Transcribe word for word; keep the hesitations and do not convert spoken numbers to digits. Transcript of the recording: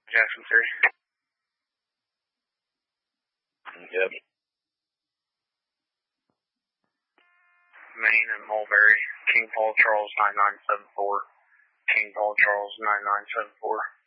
Jackson three. Yep. Maine and Mulberry. King Paul Charles nine nine seven four. King Paul Charles nine nine seven four.